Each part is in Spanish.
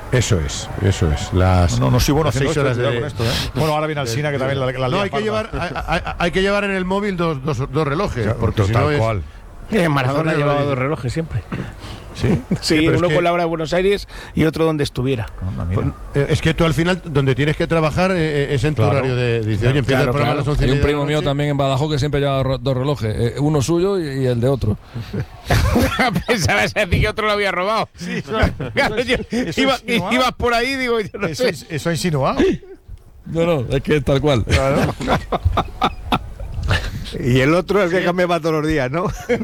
Eso es. No soy bueno haciendo 6 horas esto, con esto, ¿eh? Bueno, ahora viene Alsina, que también la No, hay que llevar en el móvil dos relojes, porque si no cual. Maradona ha llevado 2 relojes siempre. Sí, uno con la hora de Buenos Aires y otro donde estuviera. Es que tú al final, donde tienes que trabajar, es en tu horario de... Dice, oye, empieza el programa a las 11 y Hay media un primo de la mío noche. también en Badajoz que siempre lleva 2 relojes, uno suyo y el de otro. Pensabas decir que otro lo había robado. Sí, ibas por ahí, digo, yo no sé. Eso ha insinuado. No, es que es tal cual. Claro. Y el otro es el que cambiaba todos los días, ¿no?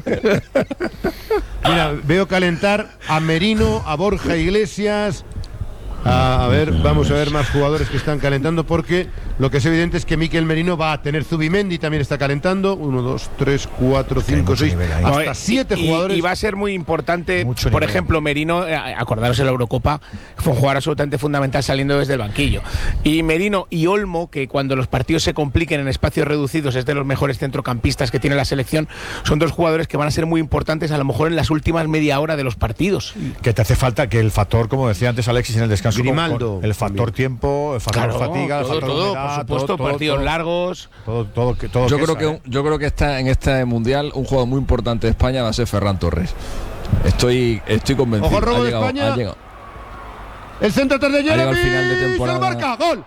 Mira, veo calentar a Merino, a Borja Iglesias. A ver, vamos a ver más jugadores que están calentando, porque lo que es evidente es que Mikel Merino va a tener Zubimendi, también está calentando. 1, 2, 3, 4, 5, 6, hasta 7 jugadores. Y va a ser muy importante, Mucho por nivel. ejemplo, Merino, acordaros en la Eurocopa, fue un jugador absolutamente fundamental saliendo desde el banquillo. Y Merino y Olmo, que cuando los partidos se compliquen en espacios reducidos es de los mejores centrocampistas que tiene la selección, son 2 jugadores que van a ser muy importantes a lo mejor en las últimas media hora de los partidos. Que te hace falta que el factor, como decía antes Alexis en el descanso, Grimaldo, el factor tiempo, el factor fatiga, el factor todo, humedad, por supuesto, todo, partidos largos. todo Yo creo que en este mundial un jugador muy importante de España va a ser Ferran Torres. Estoy convencido. Ojo, robo de España. Ha llegado. El centro atrás de llegado al Jeremy. final de temporada. Se marca. Gol.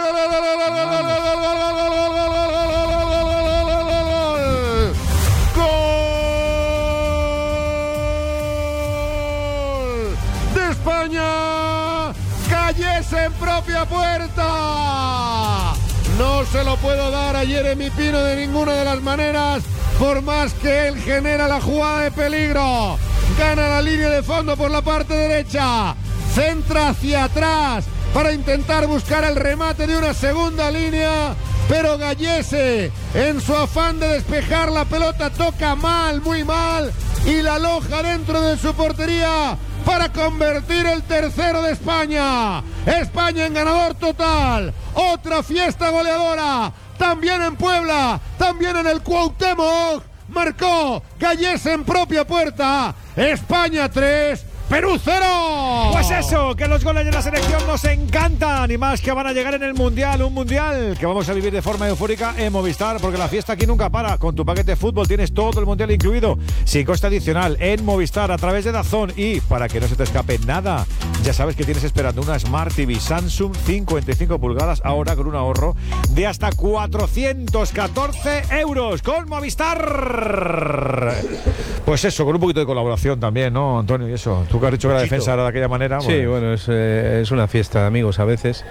De España. Calles en propia puerta. No se lo puedo dar a Jeremy Pino de ninguna de las maneras, por más que él genera la jugada de peligro. Gana la línea de fondo por la parte derecha, centra hacia atrás para intentar buscar el remate de una segunda línea, pero Gallese, en su afán de despejar la pelota, toca mal, muy mal, y la aloja dentro de su portería para convertir el tercero de España. España en ganador total. Otra fiesta goleadora. También en Puebla, también en el Cuauhtémoc. Marcó Gallese en propia puerta. España 3, Perú 0. Pues eso, que los goles de la selección nos encantan, y más que van a llegar en el Mundial, un Mundial que vamos a vivir de forma eufórica en Movistar, porque la fiesta aquí nunca para. Con tu paquete de fútbol tienes todo el Mundial incluido, sin coste adicional, en Movistar a través de DAZN. Y para que no se te escape nada, ya sabes que tienes esperando una Smart TV Samsung 55 pulgadas ahora con un ahorro de hasta 414 euros con Movistar. Pues eso, con un poquito de colaboración también, ¿no, Antonio? Y eso, tú que has dicho que la defensa era de aquella manera. Sí, bueno, es una fiesta de amigos a veces,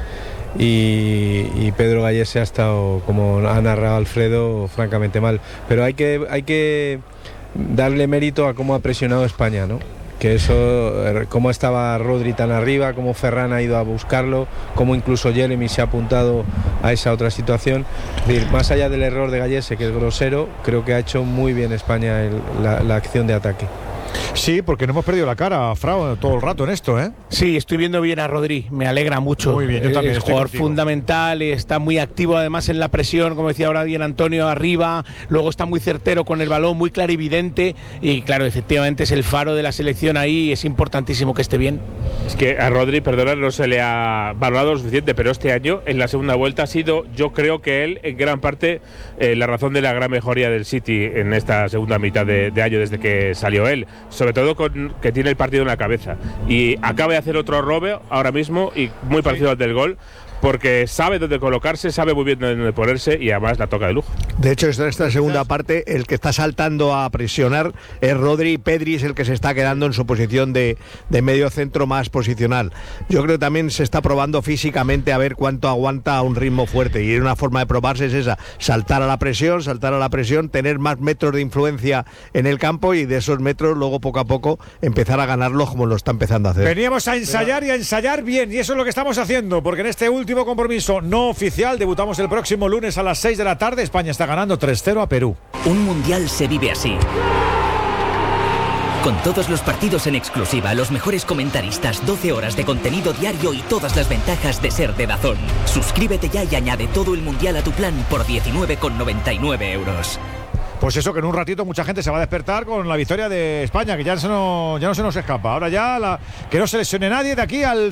y Pedro Gallese ha estado, como ha narrado Alfredo, francamente mal, pero hay que darle mérito a cómo ha presionado España, ¿no? Que eso, cómo estaba Rodri tan arriba, cómo Ferran ha ido a buscarlo, cómo incluso Jeremy se ha apuntado a esa otra situación. Es decir, más allá del error de Gallese, que es grosero, creo que ha hecho muy bien España la acción de ataque. Sí, porque no hemos perdido la cara, Frau, todo el rato en esto, ¿eh? Sí, estoy viendo bien a Rodri, me alegra mucho. Muy bien, yo también es estoy jugador contigo. fundamental, está muy activo además en la presión, como decía ahora bien Antonio, arriba, luego está muy certero con el balón, muy clarividente, y claro, efectivamente es el faro de la selección ahí, es importantísimo que esté bien. Es que a Rodri, perdona, no se le ha valorado lo suficiente, pero este año, en la segunda vuelta, ha sido, yo creo que él, en gran parte, la razón de la gran mejoría del City en esta segunda mitad de año desde que salió él. Sobre todo con que tiene el partido en la cabeza. Y acaba de hacer otro robo ahora mismo, y muy parecido al del gol, porque sabe dónde colocarse, sabe muy bien dónde ponerse, y además la toca de lujo. De hecho, en esta segunda parte, el que está saltando a presionar es Rodri, y Pedri es el que se está quedando en su posición de medio centro más posicional. Yo creo que también se está probando físicamente a ver cuánto aguanta a un ritmo fuerte, y una forma de probarse es esa, saltar a la presión, tener más metros de influencia en el campo, y de esos metros luego poco a poco empezar a ganarlos como lo está empezando a hacer. Veníamos a ensayar y a ensayar bien, y eso es lo que estamos haciendo, porque en este último compromiso no oficial debutamos el próximo lunes a las 6 de la tarde. España está ganando 3-0 a Perú. Un mundial se vive así. Con todos los partidos en exclusiva, los mejores comentaristas, 12 horas de contenido diario y todas las ventajas de ser de DAZN. Suscríbete ya y añade todo el mundial a tu plan por 19,99 euros. Pues eso, que en un ratito mucha gente se va a despertar con la victoria de España, que ya no se nos escapa. Ahora ya que no se lesione nadie de aquí al